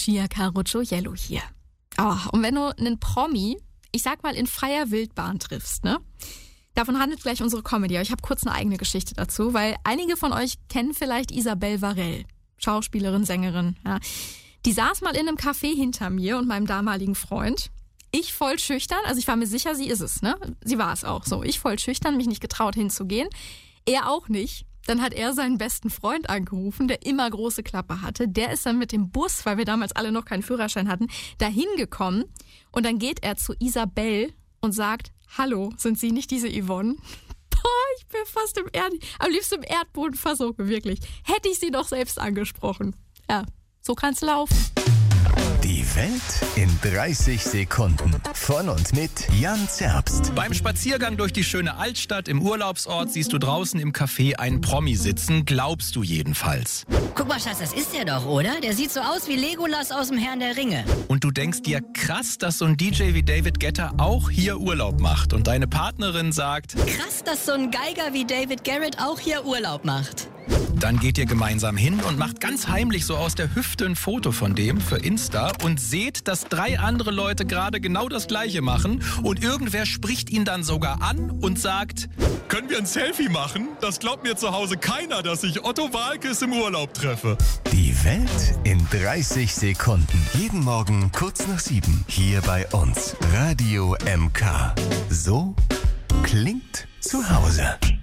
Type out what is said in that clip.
Lucia Caruccio-Jello hier. Und wenn du einen Promi, ich sag mal, in freier Wildbahn triffst, ne? Davon handelt gleich unsere Comedy. Aber ich habe kurz eine eigene Geschichte dazu, weil einige von euch kennen vielleicht Isabelle Varell. Schauspielerin, Sängerin. Ja. Die saß mal in einem Café hinter mir und meinem damaligen Freund. Ich voll schüchtern, also ich war mir sicher, sie ist es, ne? Sie war es auch so. Ich voll schüchtern, mich nicht getraut hinzugehen. Er auch nicht. Dann hat er seinen besten Freund angerufen, der immer große Klappe hatte. Der ist dann mit dem Bus, weil wir damals alle noch keinen Führerschein hatten, dahin gekommen. Und dann geht er zu Isabelle und sagt: Hallo, sind Sie nicht diese Yvonne? Ich bin fast am liebsten im Erdboden versunken, wirklich. Hätte ich sie doch selbst angesprochen. Ja, so kann's laufen. Die Welt in 30 Sekunden. Von und mit Jan Zerbst. Beim Spaziergang durch die schöne Altstadt im Urlaubsort siehst du draußen im Café einen Promi sitzen, glaubst du jedenfalls. Guck mal, Schatz, das ist der doch, oder? Der sieht so aus wie Legolas aus dem Herrn der Ringe. Und du denkst dir, krass, dass so ein DJ wie David Guetta auch hier Urlaub macht. Und deine Partnerin sagt: Krass, dass so ein Geiger wie David Garrett auch hier Urlaub macht. Dann geht ihr gemeinsam hin und macht ganz heimlich so aus der Hüfte ein Foto von dem für Insta und seht, dass 3 andere Leute gerade genau das Gleiche machen und irgendwer spricht ihn dann sogar an und sagt: Können wir ein Selfie machen? Das glaubt mir zu Hause keiner, dass ich Otto Waalkes im Urlaub treffe. Die Welt in 30 Sekunden. Jeden Morgen kurz nach 7. Hier bei uns. Radio MK. So klingt zu Hause.